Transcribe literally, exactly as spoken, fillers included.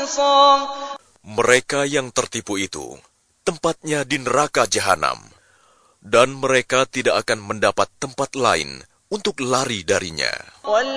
Mereka yang tertipu itu, tempatnya di neraka jahanam, dan mereka tidak akan mendapat tempat lain untuk lari darinya.